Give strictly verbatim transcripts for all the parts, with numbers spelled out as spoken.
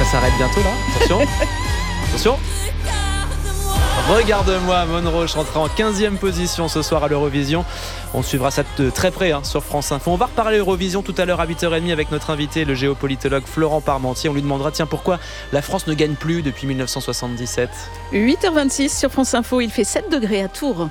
Ça s'arrête bientôt là. Attention. Attention. Regarde-moi, Monroe chantera en quinzième position ce soir à l'Eurovision. On suivra ça de très près hein, sur France Info. On va reparler Eurovision tout à l'heure à huit heures trente avec notre invité, le géopolitologue Florent Parmentier. On lui demandera, tiens, pourquoi la France ne gagne plus depuis dix-neuf cent soixante-dix-sept. huit heures vingt-six sur France Info, il fait sept degrés à Tours.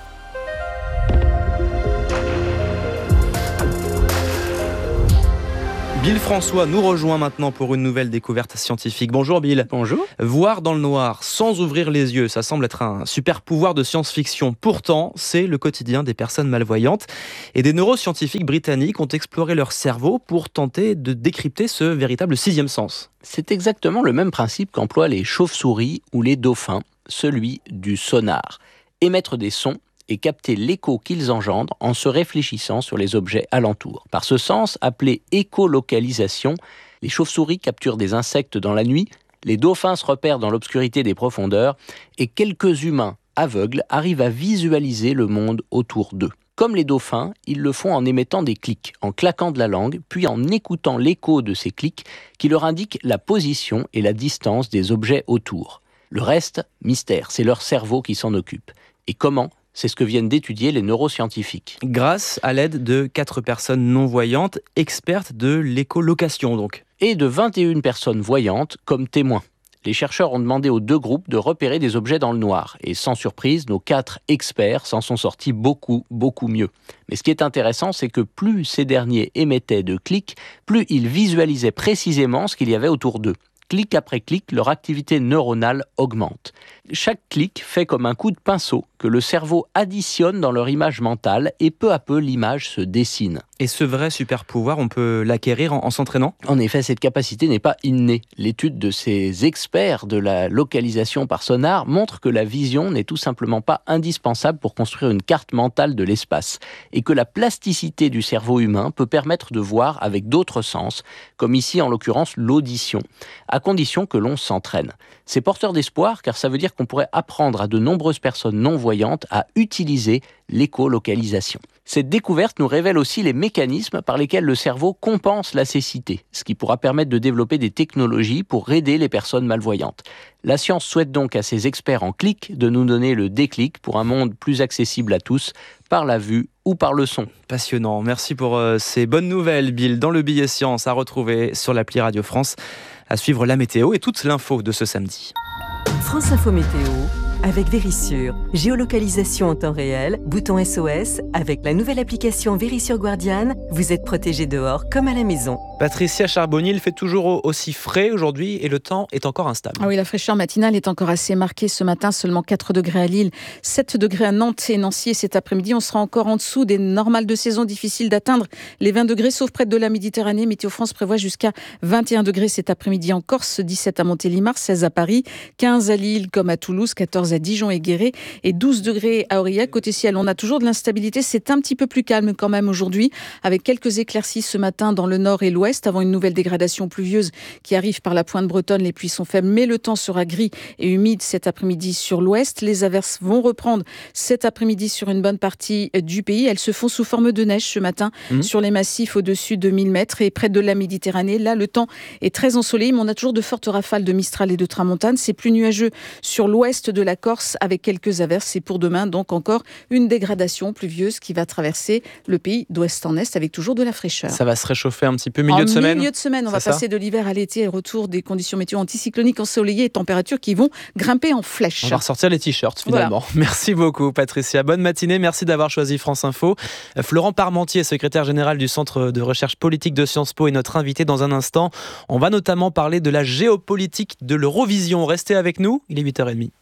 Bill François nous rejoint maintenant pour une nouvelle découverte scientifique. Bonjour Bill. Bonjour. Voir dans le noir sans ouvrir les yeux, ça semble être un super pouvoir de science-fiction. Pourtant, c'est le quotidien des personnes malvoyantes. Et des neuroscientifiques britanniques ont exploré leur cerveau pour tenter de décrypter ce véritable sixième sens. C'est exactement le même principe qu'emploient les chauves-souris ou les dauphins, celui du sonar. Émettre des sons et capter l'écho qu'ils engendrent en se réfléchissant sur les objets alentours. Par ce sens, appelé écolocalisation, les chauves-souris capturent des insectes dans la nuit, les dauphins se repèrent dans l'obscurité des profondeurs et quelques humains aveugles arrivent à visualiser le monde autour d'eux. Comme les dauphins, ils le font en émettant des clics, en claquant de la langue, puis en écoutant l'écho de ces clics qui leur indiquent la position et la distance des objets autour. Le reste, mystère, c'est leur cerveau qui s'en occupe. Et comment ? C'est ce que viennent d'étudier les neuroscientifiques. Grâce à l'aide de quatre personnes non-voyantes, expertes de l'écolocation donc. Et de vingt et une personnes voyantes comme témoins. Les chercheurs ont demandé aux deux groupes de repérer des objets dans le noir. Et sans surprise, nos quatre experts s'en sont sortis beaucoup, beaucoup mieux. Mais ce qui est intéressant, c'est que plus ces derniers émettaient de clics, plus ils visualisaient précisément ce qu'il y avait autour d'eux. Clic après clic, leur activité neuronale augmente. Chaque clic fait comme un coup de pinceau que le cerveau additionne dans leur image mentale et peu à peu l'image se dessine. Et ce vrai super pouvoir, on peut l'acquérir en, en s'entraînant ? En effet, cette capacité n'est pas innée. L'étude de ces experts de la localisation par sonar montre que la vision n'est tout simplement pas indispensable pour construire une carte mentale de l'espace et que la plasticité du cerveau humain peut permettre de voir avec d'autres sens, comme ici en l'occurrence l'audition, à condition que l'on s'entraîne. C'est porteur d'espoir car ça veut dire qu'on pourrait apprendre à de nombreuses personnes non-voyantes à utiliser l'écolocalisation. Cette découverte nous révèle aussi les mécanismes par lesquels le cerveau compense la cécité, ce qui pourra permettre de développer des technologies pour aider les personnes malvoyantes. La science souhaite donc à ses experts en clic de nous donner le déclic pour un monde plus accessible à tous, par la vue ou par le son. Passionnant, merci pour euh, ces bonnes nouvelles, Bill. Dans le billet science à retrouver sur l'appli Radio France, à suivre la météo et toute l'info de ce samedi. France Info Météo avec Vérissure. Géolocalisation en temps réel, bouton S O S. Avec la nouvelle application Vérissure Guardian, vous êtes protégé dehors comme à la maison. Patricia Charbonnier, il fait toujours aussi frais aujourd'hui et le temps est encore instable. Ah oui, la fraîcheur matinale est encore assez marquée ce matin. Seulement quatre degrés à Lille, sept degrés à Nantes et Nancy. Et cet après-midi, on sera encore en dessous des normales de saison, difficiles d'atteindre les vingt degrés, sauf près de la Méditerranée. Météo France prévoit jusqu'à vingt et un degrés cet après-midi en Corse, dix-sept à Montélimar, seize à Paris, quinze à Lille comme à Toulouse, quatorze à Dijon et Guéret et douze degrés à Aurillac. Côté ciel, on a toujours de l'instabilité. C'est un petit peu plus calme quand même aujourd'hui, avec quelques éclaircies ce matin dans le nord et l'ouest, avant une nouvelle dégradation pluvieuse qui arrive par la pointe bretonne. Les pluies sont faibles, mais le temps sera gris et humide cet après-midi sur l'ouest. Les averses vont reprendre cet après-midi sur une bonne partie du pays. Elles se font sous forme de neige ce matin mmh. sur les massifs au-dessus de mille mètres et près de la Méditerranée. Là, le temps est très ensoleillé, mais on a toujours de fortes rafales de Mistral et de Tramontane. C'est plus nuageux sur l'ouest de la Corse avec quelques averses. Et pour demain, donc encore une dégradation pluvieuse qui va traverser le pays d'ouest en est avec toujours de la fraîcheur. Ça va se réchauffer un petit peu milieu en de semaine. Milieu de semaine, on C'est va ça passer de l'hiver à l'été et retour des conditions météo anticycloniques ensoleillées et températures qui vont grimper en flèche. On va ressortir les t-shirts finalement. Voilà. Merci beaucoup Patricia. Bonne matinée, merci d'avoir choisi France Info. Florent Parmentier, secrétaire général du Centre de recherche politique de Sciences Po, est notre invité dans un instant. On va notamment parler de la géopolitique de l'Eurovision. Restez avec nous, il est huit heures trente.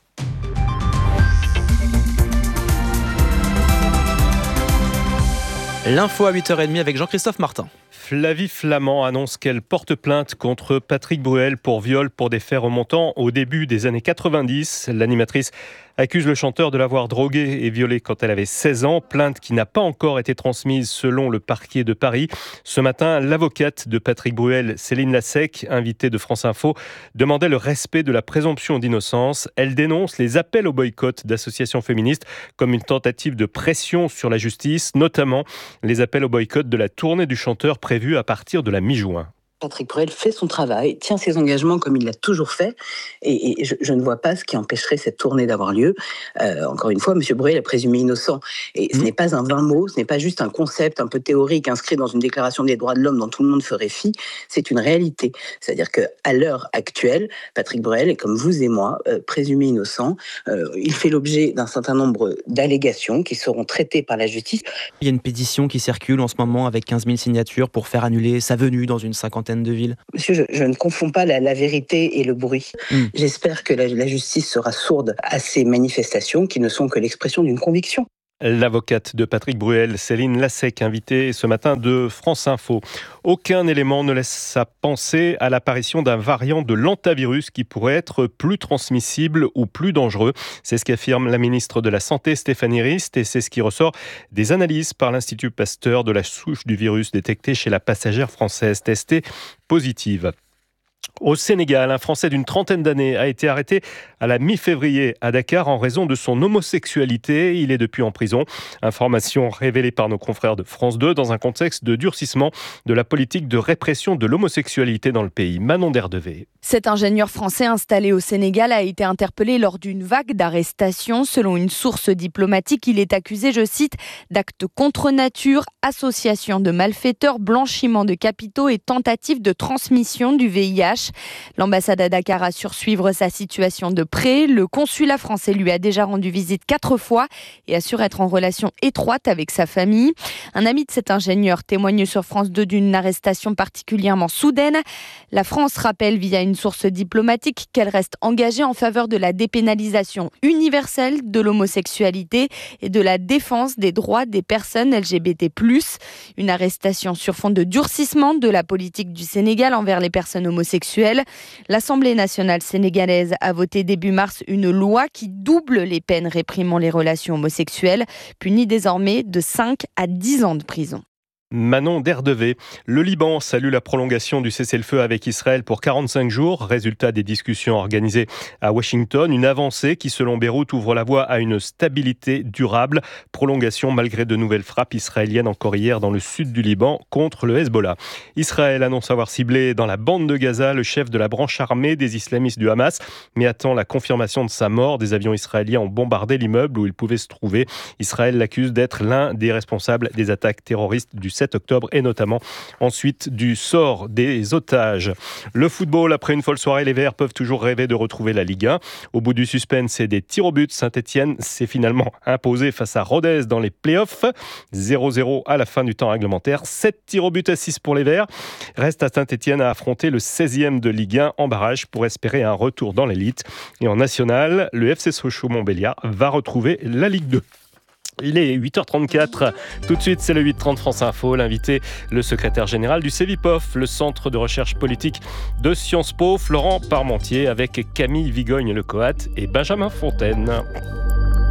L'info à huit heures trente avec Jean-Christophe Martin. Flavie Flament annonce qu'elle porte plainte contre Patrick Bruel pour viol pour des faits remontant au début des années quatre-vingt-dix. L'animatrice accuse le chanteur de l'avoir droguée et violée quand elle avait seize ans, plainte qui n'a pas encore été transmise selon le parquet de Paris. Ce matin, l'avocate de Patrick Bruel, Céline Lassec, invitée de France Info, demandait le respect de la présomption d'innocence. Elle dénonce les appels au boycott d'associations féministes comme une tentative de pression sur la justice, notamment les appels au boycott de la tournée du chanteur prévue à partir de la mi-juin. Patrick Bruel fait son travail, tient ses engagements comme il l'a toujours fait, et, et je, je ne vois pas ce qui empêcherait cette tournée d'avoir lieu. Euh, encore une fois, M. Bruel est présumé innocent, et ce mmh. n'est pas un vain mot, ce n'est pas juste un concept un peu théorique inscrit dans une déclaration des droits de l'homme dont tout le monde ferait fi, c'est une réalité. C'est-à-dire qu'à l'heure actuelle, Patrick Bruel est comme vous et moi, euh, présumé innocent. Euh, il fait l'objet d'un certain nombre d'allégations qui seront traitées par la justice. Il y a une pétition qui circule en ce moment avec quinze mille signatures pour faire annuler sa venue dans une cinquantaine de villes. Monsieur, je, je ne confonds pas la, la vérité et le bruit. Mmh. J'espère que la, la justice sera sourde à ces manifestations qui ne sont que l'expression d'une conviction. L'avocate de Patrick Bruel, Céline Lassec, invitée ce matin de France Info. Aucun élément ne laisse à penser à l'apparition d'un variant de l'hantavirus qui pourrait être plus transmissible ou plus dangereux. C'est ce qu'affirme la ministre de la Santé, Stéphanie Rist, et c'est ce qui ressort des analyses par l'Institut Pasteur de la souche du virus détectée chez la passagère française testée positive. Au Sénégal, un Français d'une trentaine d'années a été arrêté à la mi-février à Dakar en raison de son homosexualité. Il est depuis en prison. Information révélée par nos confrères de France deux dans un contexte de durcissement de la politique de répression de l'homosexualité dans le pays. Manon Derdevé. Cet ingénieur français installé au Sénégal a été interpellé lors d'une vague d'arrestations. Selon une source diplomatique, il est accusé, je cite, d'actes contre nature, association de malfaiteurs, blanchiment de capitaux et tentative de transmission du V I H. L'ambassade à Dakar assure suivre sa situation de près. Le consulat français lui a déjà rendu visite quatre fois et assure être en relation étroite avec sa famille. Un ami de cet ingénieur témoigne sur France deux d'une arrestation particulièrement soudaine. La France rappelle via une source diplomatique qu'elle reste engagée en faveur de la dépénalisation universelle de l'homosexualité et de la défense des droits des personnes L G B T plus. Une arrestation sur fond de durcissement de la politique du Sénégal envers les personnes homosexuelles. L'Assemblée nationale sénégalaise a voté début mars une loi qui double les peines réprimant les relations homosexuelles, punies désormais de cinq à dix ans de prison. Manon Derdevé. Le Liban salue la prolongation du cessez-le-feu avec Israël pour quarante-cinq jours. Résultat des discussions organisées à Washington. Une avancée qui, selon Beyrouth, ouvre la voie à une stabilité durable. Prolongation malgré de nouvelles frappes israéliennes encore hier dans le sud du Liban contre le Hezbollah. Israël annonce avoir ciblé dans la bande de Gaza le chef de la branche armée des islamistes du Hamas, mais attend la confirmation de sa mort. Des avions israéliens ont bombardé l'immeuble où il pouvait se trouver. Israël l'accuse d'être l'un des responsables des attaques terroristes du sept octobre et notamment ensuite du sort des otages. Le football, après une folle soirée, les Verts peuvent toujours rêver de retrouver la Ligue un. Au bout du suspense et des tirs au but, Saint-Etienne s'est finalement imposé face à Rodez dans les playoffs. zéro zéro à la fin du temps réglementaire. sept tirs au but à six pour les Verts. Reste à Saint-Etienne à affronter le seizième de Ligue un en barrage pour espérer un retour dans l'élite. Et en national, le F C Sochaux-Montbéliard va retrouver la Ligue deux. Il est huit heures trente-quatre. Tout de suite, c'est le huit heures trente France Info. L'invité, le secrétaire général du CEVIPOF, le Centre de recherche politique de Sciences Po, Florent Parmentier, avec Camille Vigogne-Lecoat et Benjamin Fontaine.